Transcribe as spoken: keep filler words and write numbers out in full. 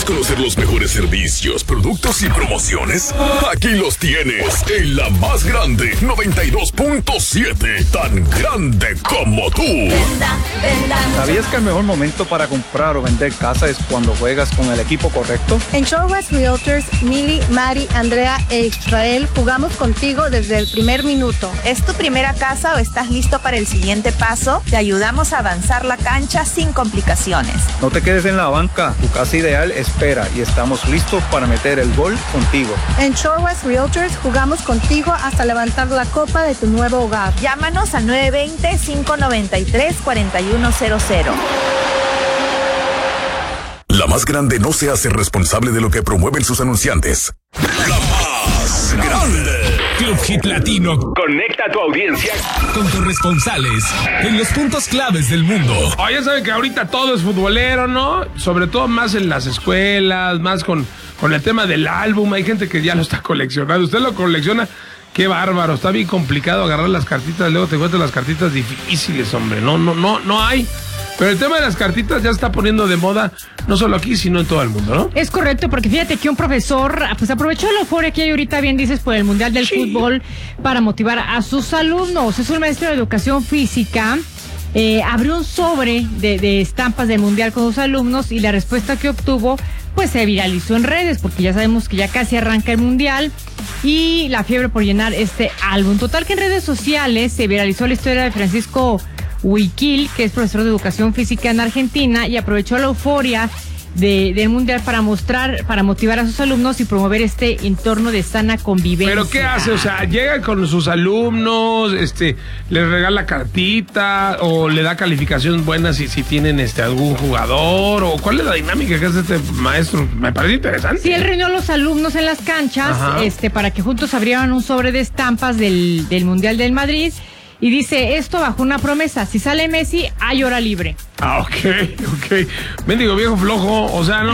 ¿Quieres conocer los mejores servicios, productos y promociones? Aquí los tienes en la más grande, noventa y dos punto siete, tan grande como tú. Venda, venda. ¿Sabías que el mejor momento para comprar o vender casa es cuando juegas con el equipo correcto? En Shorewest Realtors, Mili, Mari, Andrea e Israel jugamos contigo desde el primer minuto. ¿Es tu primera casa o estás listo para el siguiente paso? Te ayudamos a avanzar la cancha sin complicaciones. No te quedes en la banca, tu casa ideal espera y estamos listos para meter el gol contigo. En Shorewest Realtors jugamos contigo hasta levantar la copa de tu nuevo hogar. Llámanos al nueve dos cero, cinco nueve tres, cuatro uno cero cero. La más grande no se hace responsable de lo que promueven sus anunciantes. La más grande. Club Hit Latino conecta a tu audiencia con corresponsales en los puntos claves del mundo. Oh, ya saben que ahorita todo es futbolero, ¿no? Sobre todo más en las escuelas, más con, con el tema del álbum. Hay gente que ya lo está coleccionando. Usted lo colecciona, qué bárbaro. Está bien complicado agarrar las cartitas. Luego te encuentras las cartitas difíciles, hombre. No, no, no, no hay. Pero el tema de las cartitas ya está poniendo de moda, no solo aquí, sino en todo el mundo, ¿no? Es correcto, porque fíjate que un profesor pues aprovechó la euforia que hay ahorita, bien dices, por el Mundial del sí. Fútbol para motivar a sus alumnos. Es un maestro de educación física. Eh, abrió un sobre de, de estampas del Mundial con sus alumnos y la respuesta que obtuvo pues se viralizó en redes, porque ya sabemos que ya casi arranca el Mundial y la fiebre por llenar este álbum. Total que en redes sociales se viralizó la historia de Francisco Huiquil, que es profesor de educación física en Argentina, y aprovechó la euforia de, del Mundial para mostrar, para motivar a sus alumnos y promover este entorno de sana convivencia. ¿Pero qué hace? O sea, llega con sus alumnos, este, les regala cartita, o le da calificación buena si, si tienen este algún jugador, o cuál es la dinámica que hace este maestro. Me parece interesante. Sí, él reunió a los alumnos en las canchas, Ajá. este, para que juntos abrieran un sobre de estampas del, del Mundial del Madrid. Y dice, esto bajo una promesa, si sale Messi, hay hora libre. Ah, ok, ok. Mendigo viejo flojo, o sea, no